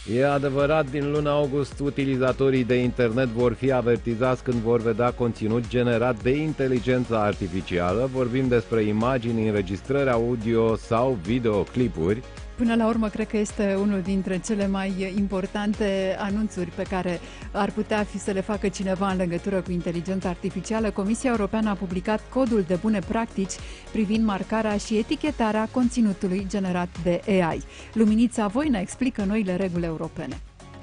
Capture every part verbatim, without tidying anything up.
E adevărat, din luna august, utilizatorii de internet vor fi avertizați când vor vedea conținut generat de inteligență artificială. Vorbim despre imagini, înregistrări audio sau videoclipuri. Până la urmă, cred că este unul dintre cele mai importante anunțuri pe care ar putea fi să le facă cineva în legătură cu inteligența artificială. Comisia Europeană a publicat codul de bune practici privind marcarea și etichetarea conținutului generat de A I. Luminița Voina explică noile reguli europene.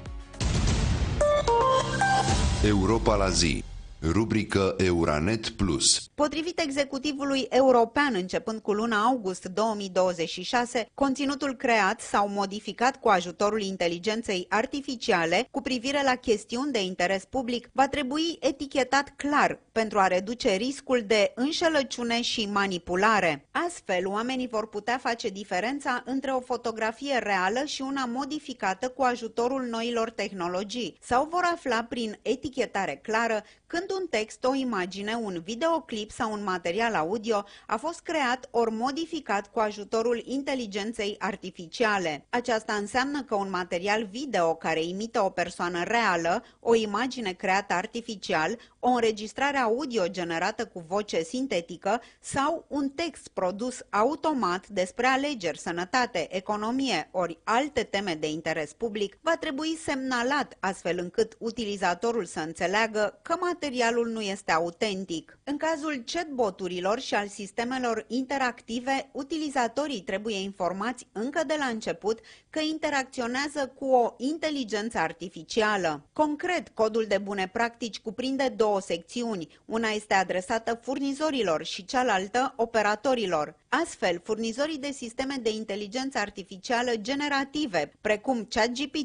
Europa la zi. Rubrică Euranet Plus. Potrivit executivului european, începând cu luna august două mii douăzeci și șase, conținutul creat sau modificat cu ajutorul inteligenței artificiale cu privire la chestiuni de interes public va trebui etichetat clar pentru a reduce riscul de înșelăciune și manipulare. Astfel, oamenii vor putea face diferența între o fotografie reală și una modificată cu ajutorul noilor tehnologii sau vor afla prin etichetare clară când un text, o imagine, un videoclip sau un material audio a fost creat ori modificat cu ajutorul inteligenței artificiale. Aceasta înseamnă că un material video care imită o persoană reală, o imagine creată artificial, o înregistrare audio generată cu voce sintetică sau un text produs automat despre alegeri, sănătate, economie ori alte teme de interes public va trebui semnalat astfel încât utilizatorul să înțeleagă că materialul nu este autentic. În cazul chatboturilor și al sistemelor interactive, utilizatorii trebuie informați încă de la început că interacționează cu o inteligență artificială. Concret, codul de bune practici cuprinde două secțiuni. Una este adresată furnizorilor și cealaltă operatorilor. Astfel, furnizorii de sisteme de inteligență artificială generative, precum ChatGPT